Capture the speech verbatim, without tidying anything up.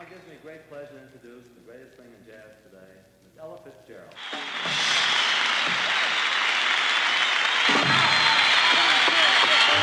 it gives me great pleasure to introduce the greatest thing in jazz today, Miss Ella Fitzgerald.